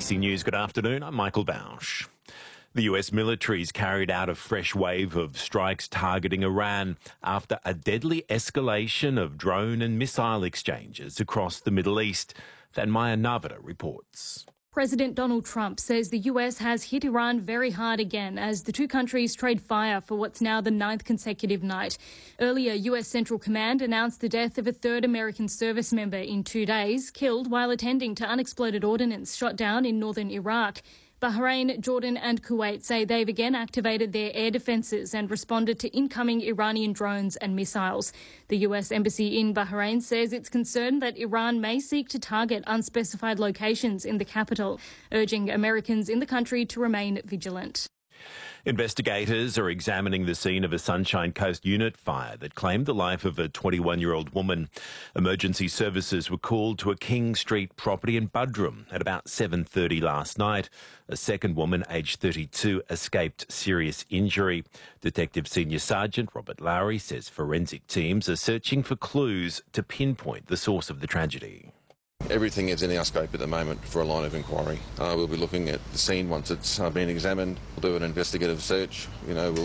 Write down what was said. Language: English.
ABC News, good afternoon. I'm Michael Bausch. The US military's carried out a fresh wave of strikes targeting Iran after a deadly escalation of drone and missile exchanges across the Middle East. Thanmaya Navada reports. President Donald Trump says the US has hit Iran very hard again as the two countries trade fire for what's now the 9th consecutive night. Earlier, US Central Command announced the death of a third American service member in 2 days, killed while attending to unexploded ordnance shot down in northern Iraq. Bahrain, Jordan and Kuwait say they've again activated their air defences and responded to incoming Iranian drones and missiles. The US Embassy in Bahrain says it's concerned that Iran may seek to target unspecified locations in the capital, urging Americans in the country to remain vigilant. Investigators are examining the scene of a Sunshine Coast unit fire that claimed the life of a 21-year-old woman. Emergency services were called to a King Street property in Buderim at about 7:30 last night. A second woman, aged 32, escaped serious injury. Detective Senior Sergeant Robert Lowry says forensic teams are searching for clues to pinpoint the source of the tragedy. Everything is in our scope at the moment for a line of inquiry. We'll be looking at the scene once it's been examined. We'll do an investigative search. We'll